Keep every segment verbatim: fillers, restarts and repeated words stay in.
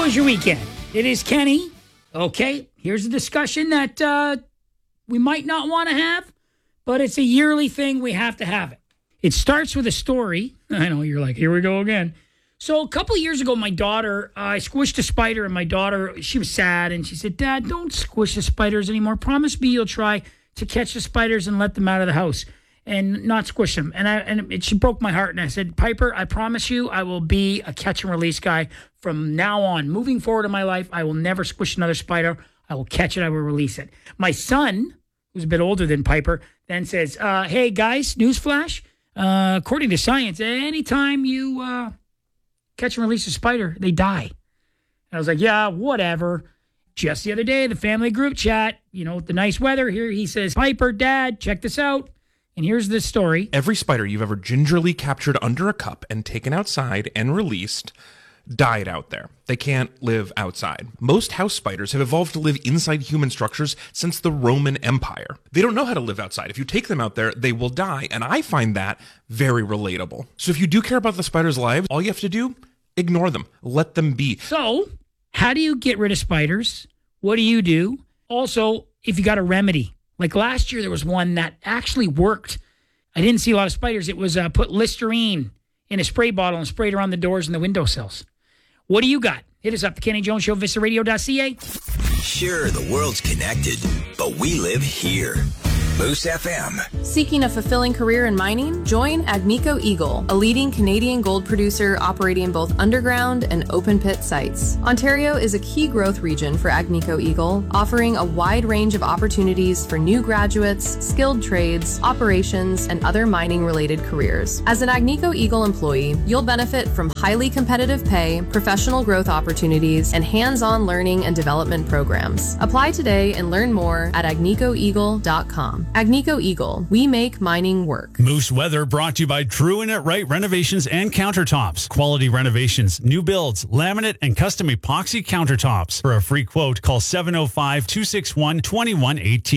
was your weekend? It is Kenny. Okay, here's a discussion that uh, we might not want to have, but it's a yearly thing. We have to have it. It starts with a story. I know you're like, here we go again. So a couple of years ago, my daughter, uh, I squished a spider, and my daughter, she was sad, and she said, Dad, don't squish the spiders anymore. Promise me you'll try to catch the spiders and let them out of the house and not squish them. And I and it, she broke my heart, and I said, Piper, I promise you I will be a catch and release guy from now on. Moving forward in my life, I will never squish another spider. I will catch it. I will release it. My son, who's a bit older than Piper, then says, uh, hey, guys, newsflash. Uh, according to science, anytime you... Uh, catch and release a spider, they die. And I was like, yeah, whatever. Just the other day, the family group chat, you know, with the nice weather here, he says, Piper, Dad, check this out. And here's the story. Every spider you've ever gingerly captured under a cup and taken outside and released died out there. They can't live outside. Most house spiders have evolved to live inside human structures since the Roman Empire. They don't know how to live outside. If you take them out there, they will die. And I find that very relatable. So if you do care about the spiders' lives, all you have to do, ignore them. Let them be. So how do you get rid of spiders? What do you do? Also, if you got a remedy. Like last year, there was one that actually worked. I didn't see a lot of spiders. It was uh, put Listerine in a spray bottle and sprayed around the doors and the windowsills. What do you got? Hit us up, The Kenny Jones Show, Vista Radio dot C A. Sure, the world's connected, but we live here. Moose F M. Seeking a fulfilling career in mining? Join Agnico Eagle, a leading Canadian gold producer operating both underground and open pit sites. Ontario is a key growth region for Agnico Eagle, offering a wide range of opportunities for new graduates, skilled trades, operations, and other mining-related careers. As an Agnico Eagle employee, you'll benefit from highly competitive pay, professional growth opportunities, and hands-on learning and development programs. Apply today and learn more at agnico eagle dot com. Agnico Eagle, we make mining work. Moose Weather brought to you by True and It Right Renovations and Countertops. Quality renovations, new builds, laminate, and custom epoxy countertops. For a free quote, call seven oh five, two six one, two one one eight.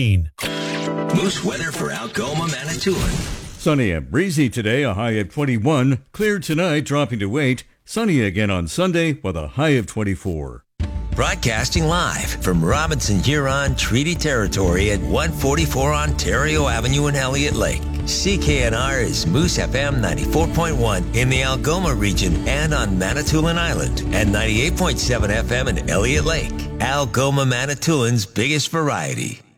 Moose Weather for Algoma, Manitoulin. Sunny and breezy today, a high of twenty-one. Clear tonight, dropping to eight. Sunny again on Sunday with a high of twenty-four. Broadcasting live from Robinson-Huron Treaty Territory at one forty-four Ontario Avenue in Elliott Lake. C K N R is Moose F M ninety-four point one in the Algoma region and on Manitoulin Island, and ninety-eight point seven F M in Elliott Lake. Algoma, Manitoulin's biggest variety.